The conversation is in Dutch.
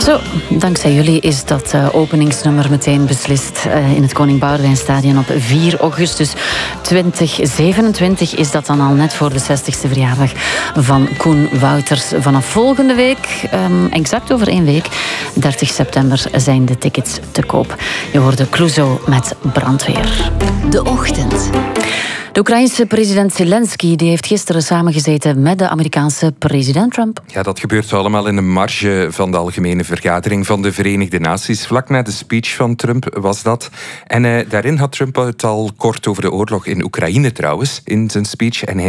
Zo, dankzij jullie is dat openingsnummer meteen beslist in het Koning Boudewijnstadion op 4 augustus 2027. Is dat dan al net voor de 60ste verjaardag van Koen Wouters. Vanaf volgende week, exact over 1 week, 30 september, zijn de tickets te koop. Je hoorde Clouseau met Brandweer. De Ochtend. De Oekraïense president Zelensky die heeft gisteren samengezeten met de Amerikaanse president Trump. Ja, dat gebeurt allemaal in de marge van de Algemene Vergadering van de Verenigde Naties. Vlak na de speech van Trump was dat. En daarin had Trump het al kort over de oorlog in Oekraïne trouwens, in zijn speech. En hij